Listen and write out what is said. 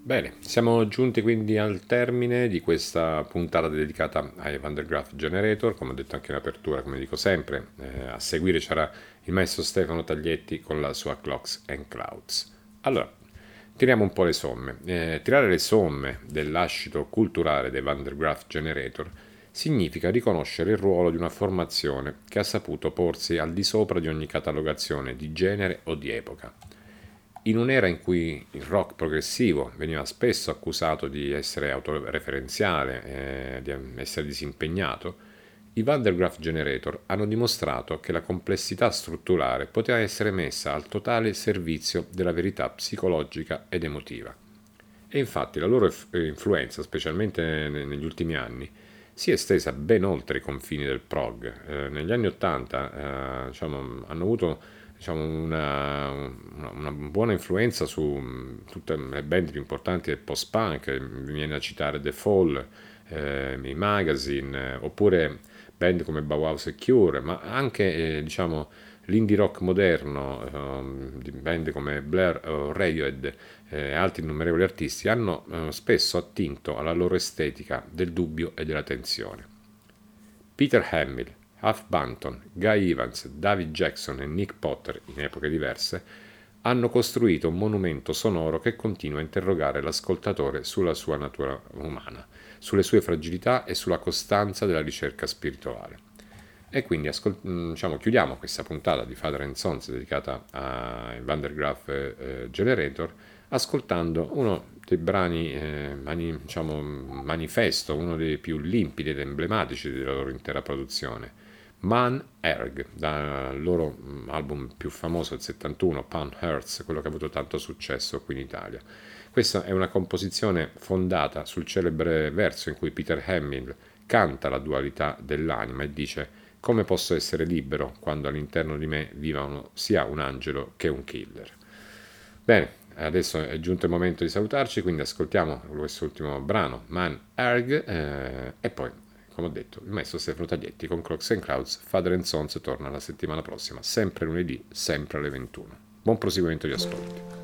Bene, siamo giunti quindi al termine di questa puntata dedicata ai Van der Graaf Generator, come ho detto anche in apertura, come dico sempre, a seguire c'era il maestro Stefano Taglietti con la sua Clocks and Clouds. Allora, tiriamo un po' le somme. Tirare le somme dell'ascito culturale dei Van der Graaf Generator significa riconoscere il ruolo di una formazione che ha saputo porsi al di sopra di ogni catalogazione di genere o di epoca. In un'era in cui il rock progressivo veniva spesso accusato di essere autoreferenziale, di essere disimpegnato, i Van der Graaf Generator hanno dimostrato che la complessità strutturale poteva essere messa al totale servizio della verità psicologica ed emotiva. E infatti la loro influenza, specialmente negli ultimi anni, si è estesa ben oltre i confini del prog. Negli anni Ottanta hanno avuto una buona influenza su tutte le band più importanti del post-punk, mi viene a citare The Fall, i Magazine, oppure band come Bauhaus e Cure, ma anche l'indie rock moderno, di band come Blair o Radiohead e altri innumerevoli artisti hanno spesso attinto alla loro estetica del dubbio e della tensione. Peter Hamill, Huff Banton, Guy Evans, David Jackson e Nick Potter, in epoche diverse, hanno costruito un monumento sonoro che continua a interrogare l'ascoltatore sulla sua natura umana, sulle sue fragilità e sulla costanza della ricerca spirituale. E quindi chiudiamo questa puntata di Father and Sons dedicata ai Van der Graaf Generator ascoltando uno dei brani manifesto, uno dei più limpidi ed emblematici della loro intera produzione, Man Erg, dal loro album più famoso del 71, Pound Hearts, quello che ha avuto tanto successo qui in Italia. Questa è una composizione fondata sul celebre verso in cui Peter Hamill canta la dualità dell'anima e dice: come posso essere libero quando all'interno di me vivano sia un angelo che un killer? Bene, adesso è giunto il momento di salutarci, quindi ascoltiamo quest'ultimo brano, Man Erg, e poi, come ho detto, il maestro Stefano Taglietti con Clocks and Clouds. Father and Sons torna la settimana prossima, sempre lunedì, sempre alle 21. Buon proseguimento di ascolti.